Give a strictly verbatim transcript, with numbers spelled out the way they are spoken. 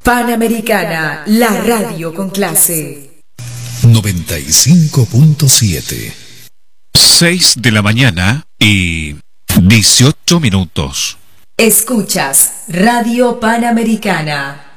Panamericana, la radio con clase. noventa y cinco punto siete. seis de la mañana y dieciocho minutos. Escuchas Radio Panamericana.